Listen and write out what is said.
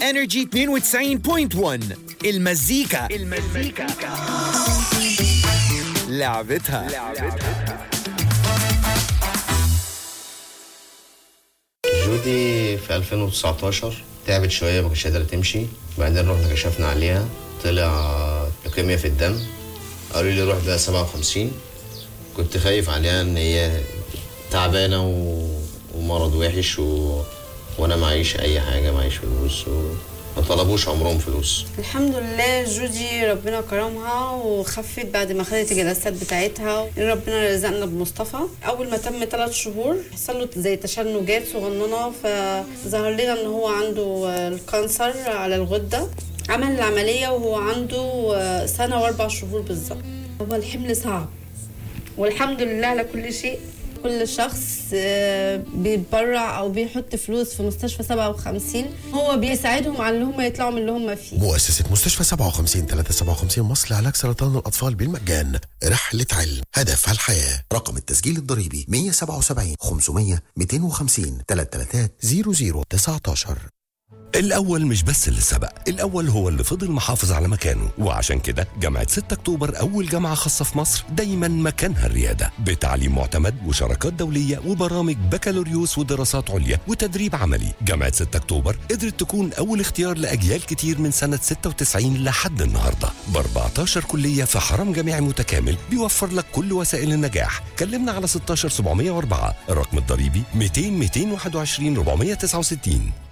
انرجي 92.1. المزيكا لعبتها. جودي في 2019 تعبت شوية، ما كانتش قادرة تمشي. بعدين رحنا كشفنا عليها، طلع لوكيميا في الدم. قالوا لي روح بقى 57. كنت خايف عليها ان هي تعبانة ومرض وحش وانا معيش اي حاجة، معيش فلوس ما طلبوش عمرهم فلوس. الحمد لله جودي ربنا كرمها وخفت بعد ما خدت الجلسات بتاعتها. ربنا رزقنا بمصطفى. اول ما تم 3 شهور حصل له زي تشنجات صغننه، فظهر لنا ان هو عنده الكانسر على الغده. عمل العمليه وهو عنده 1 و4 شهور بالظبط. هو الحمل صعب والحمد لله على كل شيء. كل شخص بيتبرع او بيحط فلوس في مستشفى 57 هو بيساعدهم على ان هم يطلعوا من اللي هم فيه. مؤسسة مستشفى 357 مصر لعلاج سرطان الأطفال بالمجان. رحلة علم هدفها الحياة. رقم التسجيل الضريبي 177 500 250 333 0019. الأول مش بس اللي سبق، الأول هو اللي فضل محافظ على مكانه. وعشان كده جامعة 6 أكتوبر أول جامعة خاصة في مصر دايما مكانها الريادة، بتعليم معتمد وشراكات دولية وبرامج بكالوريوس ودراسات عليا وتدريب عملي. جامعة 6 أكتوبر قدرت تكون أول اختيار لأجيال كتير من سنة 96 لحد النهاردة، ب14 كلية في حرم جامعي متكامل بيوفر لك كل وسائل النجاح. كلمنا على 16704، الرقم الضريبي 200 221 469.